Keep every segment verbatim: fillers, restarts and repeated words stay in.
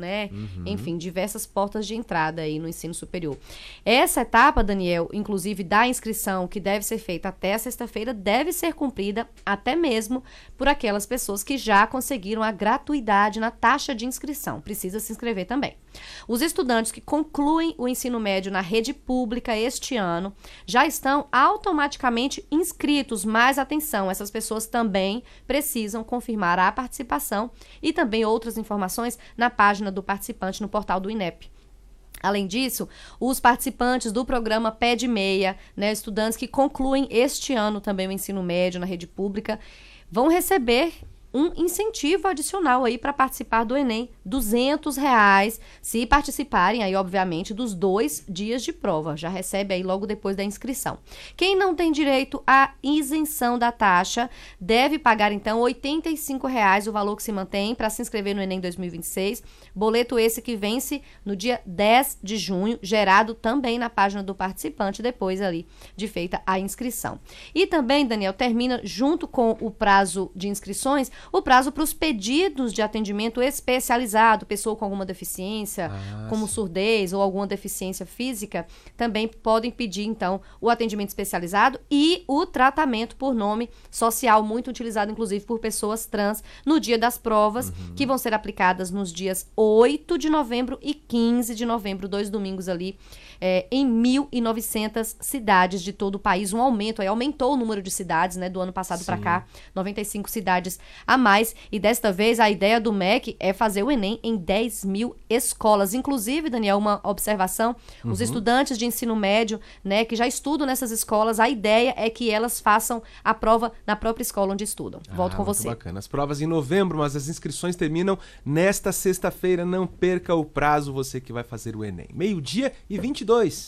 né? Uhum. Enfim, diversas portas de entrada aí no ensino superior. Essa etapa, Daniel, inclusive da inscrição, que deve ser feita até a sexta-feira, deve ser cumprida até mesmo por aquelas pessoas que já conseguiram a gratuidade na taxa de inscrição. Precisa se inscrever também. Os estudantes que concluem o ensino médio na rede pública este ano já estão automaticamente inscritos, mas atenção, essas pessoas também precisam confirmar a participação e também outras informações na página do participante no portal do INEP. Além disso, os participantes do programa Pé de Meia, né, estudantes que concluem este ano também o ensino médio na rede pública, vão receber um incentivo adicional aí para participar do Enem, duzentos reais, se participarem aí, obviamente, dos dois dias de prova. Já recebe aí logo depois da inscrição. Quem não tem direito à isenção da taxa deve pagar, então, oitenta e cinco reais, o valor que se mantém para se inscrever no Enem dois mil e vinte e seis. Boleto esse que vence no dia dez de junho, gerado também na página do participante, depois ali de feita a inscrição. E também, Daniel, termina junto com o prazo de inscrições o prazo para os pedidos de atendimento especializado, pessoa com alguma deficiência, ah, como sim. surdez ou alguma deficiência física, também podem pedir, então, o atendimento especializado e o tratamento por nome social, muito utilizado, inclusive, por pessoas trans, no dia das provas, Uhum. que vão ser aplicadas nos dias oito de novembro e quinze de novembro, dois domingos ali, é, em mil e novecentas cidades de todo o país. Um aumento, aí aumentou o número de cidades, né, do ano passado para cá, noventa e cinco cidades a mais, e desta vez a ideia do M E C é fazer o Enem em dez mil escolas. Inclusive, Daniel, uma observação, Uhum. os estudantes de ensino médio, né, que já estudam nessas escolas, a ideia é que elas façam a prova na própria escola onde estudam. Volto ah, com muito você. Bacana. As provas em novembro, mas as inscrições terminam nesta sexta-feira. Não perca o prazo, você que vai fazer o Enem. Meio-dia e vinte e dois.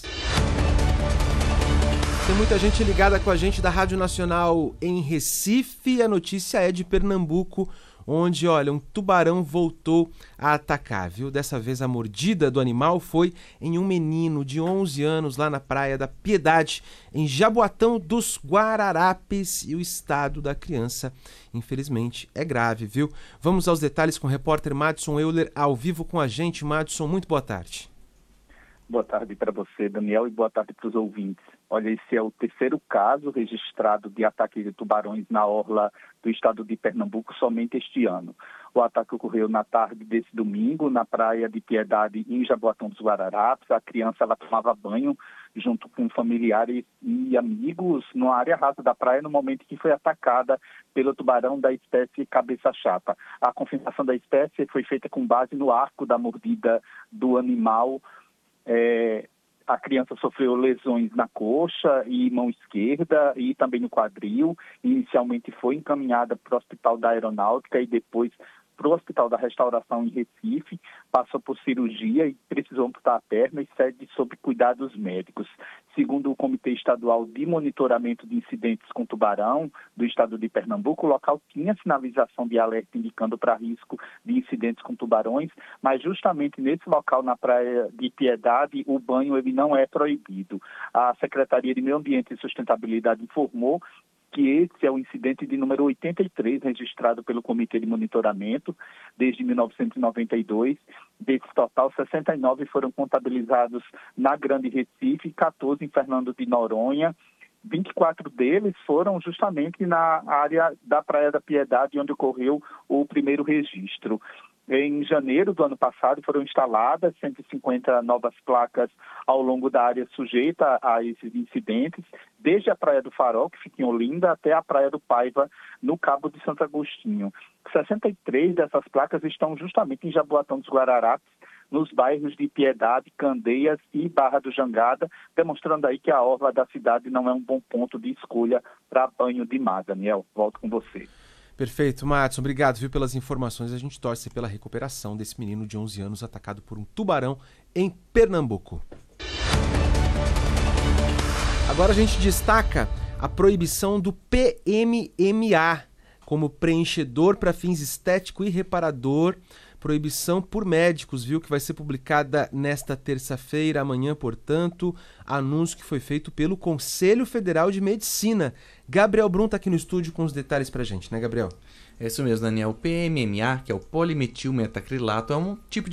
Tem muita gente ligada com a gente da Rádio Nacional em Recife. A notícia é de Pernambuco, onde, olha, um tubarão voltou a atacar, viu? Dessa vez a mordida do animal foi em um menino de onze anos lá na Praia da Piedade, em Jaboatão dos Guararapes, e o estado da criança, infelizmente, é grave, viu? Vamos aos detalhes com o repórter Madison Euler, ao vivo com a gente. Madison, muito boa tarde. Boa tarde para você, Daniel, e boa tarde para os ouvintes. Olha, esse é o terceiro caso registrado de ataque de tubarões na orla do estado de Pernambuco somente este ano. O ataque ocorreu na tarde desse domingo, na Praia de Piedade, em Jaboatão dos Guararapes. A criança ela tomava banho junto com familiares e amigos numa área rasa da praia no momento em que foi atacada pelo tubarão da espécie cabeça-chata. A confirmação da espécie foi feita com base no arco da mordida do animal. É, a criança sofreu lesões na coxa e mão esquerda e também no quadril. Inicialmente foi encaminhada para o Hospital da Aeronáutica e depois para o Hospital da Restauração em Recife, passou por cirurgia e precisou amputar a perna e segue sob cuidados médicos. Segundo o Comitê Estadual de Monitoramento de Incidentes com Tubarão do estado de Pernambuco, o local tinha sinalização de alerta indicando para risco de incidentes com tubarões, mas justamente nesse local, na Praia de Piedade, o banho ele não é proibido. A Secretaria de Meio Ambiente e Sustentabilidade informou que esse é o incidente de número oitenta e três registrado pelo Comitê de Monitoramento desde mil novecentos e noventa e dois. Desse total, sessenta e nove foram contabilizados na Grande Recife, quatorze em Fernando de Noronha. vinte e quatro deles foram justamente na área da Praia da Piedade, onde ocorreu o primeiro registro. Em janeiro do ano passado foram instaladas cento e cinquenta novas placas ao longo da área sujeita a esses incidentes, desde a Praia do Farol, que fica em Olinda, até a Praia do Paiva, no Cabo de Santo Agostinho. sessenta e três dessas placas estão justamente em Jaboatão dos Guararapes, nos bairros de Piedade, Candeias e Barra do Jangada, demonstrando aí que a orla da cidade não é um bom ponto de escolha para banho de mar. Daniel, volto com você. Perfeito, Madison, obrigado, viu, pelas informações. A gente torce pela recuperação desse menino de onze anos atacado por um tubarão em Pernambuco. Agora a gente destaca a proibição do P M M A como preenchedor para fins estético e reparador. Proibição por médicos, viu, que vai ser publicada nesta terça-feira, amanhã, portanto, anúncio que foi feito pelo Conselho Federal de Medicina. Gabriel Brum está aqui no estúdio com os detalhes pra gente, né, Gabriel? É isso mesmo, Daniel. O P M M A, que é o polimetilmetacrilato, é um tipo de